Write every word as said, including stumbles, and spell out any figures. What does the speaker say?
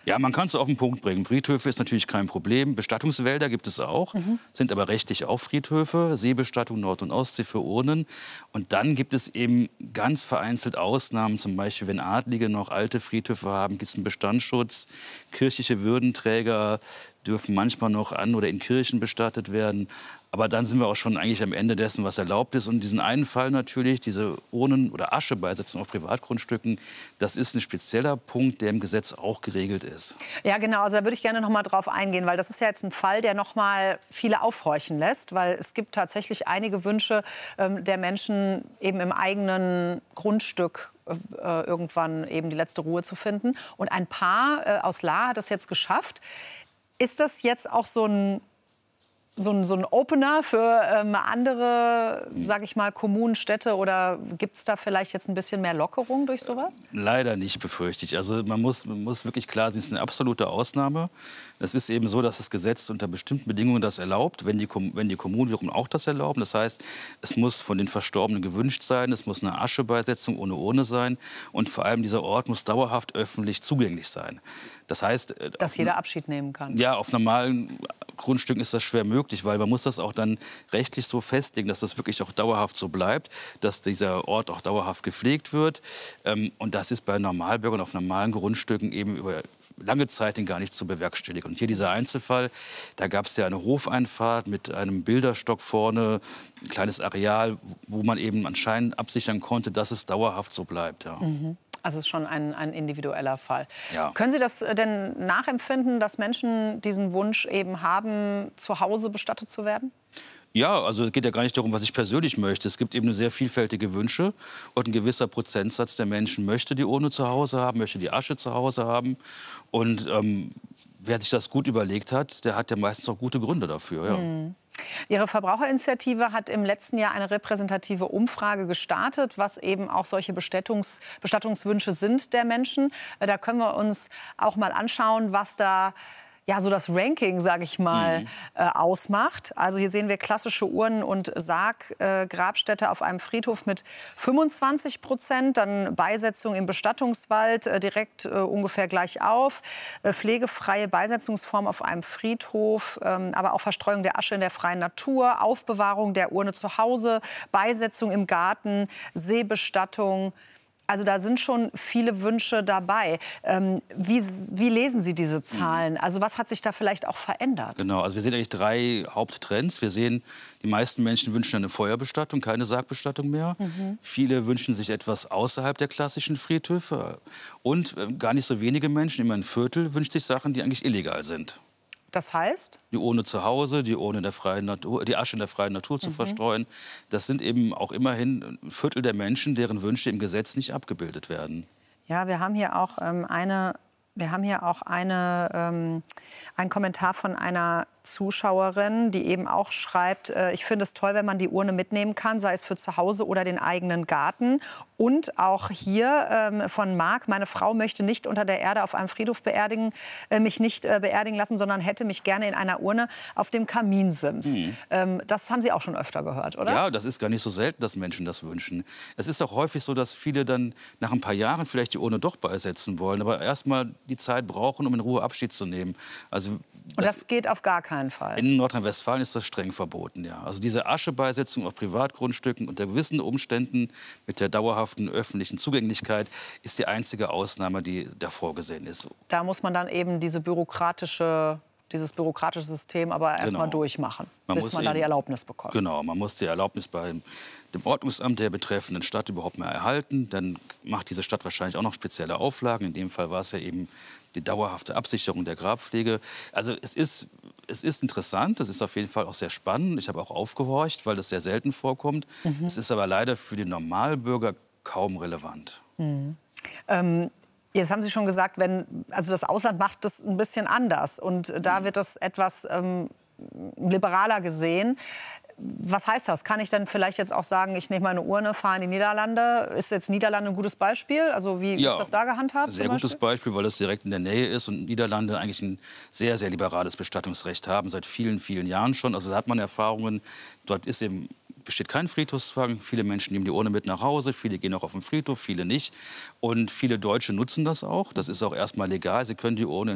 Ja, man kann es auf den Punkt bringen. Friedhöfe ist natürlich kein Problem. Bestattungswälder gibt es auch, mhm. sind aber rechtlich auch Friedhöfe. Seebestattung Nord- und Ostsee für Urnen. Und dann gibt es eben ganz vereinzelt Ausnahmen, zum Beispiel wenn Adlige noch alte Friedhöfe haben, gibt es einen Bestandsschutz. Kirchliche Würdenträger dürfen manchmal noch an oder in Kirchen bestattet werden. Aber dann sind wir auch schon eigentlich am Ende dessen, was erlaubt ist. Und diesen einen Fall natürlich, diese Urnen- oder Aschebesetzung auf Privatgrundstücken, das ist ein spezieller Punkt, der im Gesetz auch geregelt ist. Ja, genau. Also da würde ich gerne noch mal drauf eingehen, weil das ist ja jetzt ein Fall, der noch mal viele aufhorchen lässt, weil es gibt tatsächlich einige Wünsche ähm, der Menschen, eben im eigenen Grundstück äh, irgendwann eben die letzte Ruhe zu finden. Und ein Paar äh, aus Lahr hat es jetzt geschafft. Ist das jetzt auch so ein So ein, so ein Opener für ähm, andere, sage ich mal, Kommunen, Städte? Oder gibt es da vielleicht jetzt ein bisschen mehr Lockerung durch sowas? Leider nicht, befürchte ich. Also man muss, man muss wirklich klar sehen, es ist eine absolute Ausnahme. Es ist eben so, dass das Gesetz unter bestimmten Bedingungen das erlaubt, wenn die, wenn die Kommunen wiederum auch das erlauben. Das heißt, es muss von den Verstorbenen gewünscht sein, es muss eine Aschebesetzung ohne Urne sein und vor allem dieser Ort muss dauerhaft öffentlich zugänglich sein. Das heißt, dass jeder Abschied nehmen kann. Ja, auf normalen Grundstücken ist das schwer möglich, weil man muss das auch dann rechtlich so festlegen, dass das wirklich auch dauerhaft so bleibt, dass dieser Ort auch dauerhaft gepflegt wird. Und das ist bei Normalbürgern auf normalen Grundstücken eben über lange Zeit gar nicht zu bewerkstelligen. Und hier dieser Einzelfall, da gab es ja eine Hofeinfahrt mit einem Bilderstock vorne, ein kleines Areal, wo man eben anscheinend absichern konnte, dass es dauerhaft so bleibt. Ja. Mhm. Also es ist schon ein, ein individueller Fall. Ja. Können Sie das denn nachempfinden, dass Menschen diesen Wunsch eben haben, zu Hause bestattet zu werden? Ja, also es geht ja gar nicht darum, was ich persönlich möchte. Es gibt eben sehr vielfältige Wünsche und ein gewisser Prozentsatz der Menschen möchte die Urne zu Hause haben, möchte die Asche zu Hause haben. Und ähm, wer sich das gut überlegt hat, der hat ja meistens auch gute Gründe dafür. Ja. Hm. Ihre Verbraucherinitiative hat im letzten Jahr eine repräsentative Umfrage gestartet, was eben auch solche Bestattungs Bestattungswünsche sind der Menschen. Da können wir uns auch mal anschauen, was da ja, so das Ranking, sage ich mal, mhm. äh, ausmacht. Also hier sehen wir klassische Urnen- und Sarggrabstätte äh, auf einem Friedhof mit fünfundzwanzig Prozent, dann Beisetzung im Bestattungswald äh, direkt äh, ungefähr gleich auf, äh, pflegefreie Beisetzungsform auf einem Friedhof, äh, aber auch Verstreuung der Asche in der freien Natur, Aufbewahrung der Urne zu Hause, Beisetzung im Garten, Seebestattung. Also da sind schon viele Wünsche dabei. Ähm, wie, wie lesen Sie diese Zahlen? Also was hat sich da vielleicht auch verändert? Genau, also wir sehen eigentlich drei Haupttrends. Wir sehen, die meisten Menschen wünschen eine Feuerbestattung, keine Sargbestattung mehr. Mhm. Viele wünschen sich etwas außerhalb der klassischen Friedhöfe. Und äh, gar nicht so wenige Menschen, immer ein Viertel, wünschen sich Sachen, die eigentlich illegal sind. Das heißt? Die Urne zu Hause, die Urne in der freien Natur, die Asche in der freien Natur zu mhm. verstreuen. Das sind eben auch immerhin ein Viertel der Menschen, deren Wünsche im Gesetz nicht abgebildet werden. Ja, wir haben hier auch ähm, eine, wir haben hier auch eine, ähm, einen Kommentar von einer Zuschauerin, die eben auch schreibt, äh, ich finde es toll, wenn man die Urne mitnehmen kann, sei es für zu Hause oder den eigenen Garten. Und auch hier ähm, von Marc, meine Frau möchte nicht unter der Erde auf einem Friedhof beerdigen, äh, mich nicht äh, beerdigen lassen, sondern hätte mich gerne in einer Urne auf dem Kaminsims. Mhm. Ähm, das haben Sie auch schon öfter gehört, oder? Ja, das ist gar nicht so selten, dass Menschen das wünschen. Es ist auch häufig so, dass viele dann nach ein paar Jahren vielleicht die Urne doch beisetzen wollen, aber erst mal die Zeit brauchen, um in Ruhe Abschied zu nehmen. Also Und das, das geht auf gar keinen Fall? In Nordrhein-Westfalen ist das streng verboten, ja. Also diese Aschebesetzung auf Privatgrundstücken unter gewissen Umständen mit der dauerhaften öffentlichen Zugänglichkeit ist die einzige Ausnahme, die da vorgesehen ist. Da muss man dann eben diese bürokratische, dieses bürokratische System aber erst mal genau. durchmachen, man bis man eben, da die Erlaubnis bekommt. Genau, man muss die Erlaubnis bei dem Ordnungsamt der betreffenden Stadt überhaupt mal erhalten. Dann macht diese Stadt wahrscheinlich auch noch spezielle Auflagen. In dem Fall war es ja eben die dauerhafte Absicherung der Grabpflege. Also es ist, es ist interessant, es ist auf jeden Fall auch sehr spannend. Ich habe auch aufgehorcht, weil das sehr selten vorkommt. Mhm. Es ist aber leider für den Normalbürger kaum relevant. Mhm. Ähm, jetzt haben Sie schon gesagt, wenn, also das Ausland macht das ein bisschen anders. Und da wird das etwas ähm, liberaler gesehen. Was heißt das? Kann ich dann vielleicht jetzt auch sagen, ich nehme meine Urne, fahre in die Niederlande? Ist jetzt Niederlande ein gutes Beispiel? Also wie ja, ist das da gehandhabt? Sehr gutes Beispiel, weil es direkt in der Nähe ist und Niederlande eigentlich ein sehr, sehr liberales Bestattungsrecht haben, seit vielen, vielen Jahren schon. Also da hat man Erfahrungen. Dort ist eben besteht kein Friedhofszwang. Viele Menschen nehmen die Urne mit nach Hause, viele gehen auch auf den Friedhof, viele nicht. Und viele Deutsche nutzen das auch. Das ist auch erstmal legal. Sie können die Urne